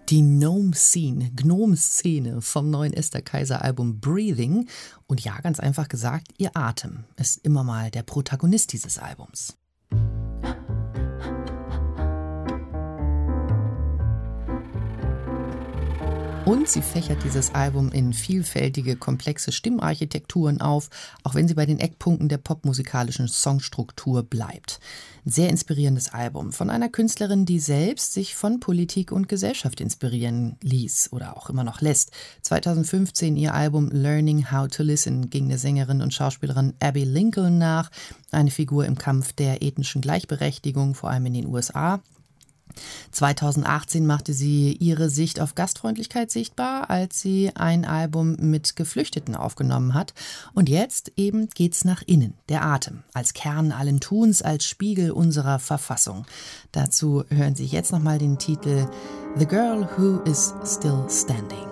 Die Gnome-Szene vom neuen Esther Kaiser-Album Breathing. Und ja, ganz einfach gesagt, ihr Atem ist immer mal der Protagonist dieses Albums. Und sie fächert dieses Album in vielfältige, komplexe Stimmarchitekturen auf, auch wenn sie bei den Eckpunkten der popmusikalischen Songstruktur bleibt. Ein sehr inspirierendes Album von einer Künstlerin, die selbst sich von Politik und Gesellschaft inspirieren ließ oder auch immer noch lässt. 2015 ihr Album Learning How to Listen ging der Sängerin und Schauspielerin Abby Lincoln nach, eine Figur im Kampf der ethnischen Gleichberechtigung, vor allem in den USA. 2018 machte sie ihre Sicht auf Gastfreundlichkeit sichtbar, als sie ein Album mit Geflüchteten aufgenommen hat. Und jetzt eben geht's nach innen, der Atem, als Kern allen Tuns, als Spiegel unserer Verfassung. Dazu hören Sie jetzt nochmal den Titel The Girl Who Is Still Standing.